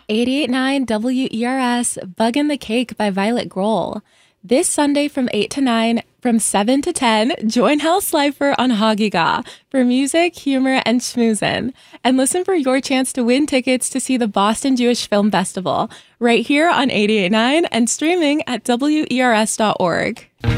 88.9 WERS Bug in the Cake by Violet Grohl. This Sunday from 8 to 9, from 7 to 10, join Hal Slifer on Hagiga for music, humor, and schmoozin'. And listen for your chance to win tickets to see the Boston Jewish Film Festival right here on 88.9 and streaming at WERS.org.